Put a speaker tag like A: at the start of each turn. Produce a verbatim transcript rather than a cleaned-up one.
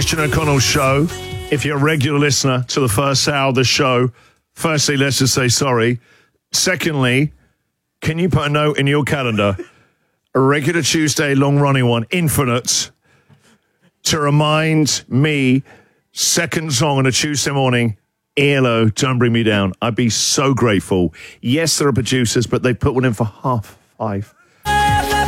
A: Christian O'Connell Show. If you're a regular listener to the first hour of the show, firstly, let's just say sorry. Secondly, can you put a note in your calendar, a regular Tuesday long-running one, Infinite, to remind me, second song on a Tuesday morning, E L O, Don't Bring Me Down. I'd be so grateful. Yes, there are producers, but they put one in for half five.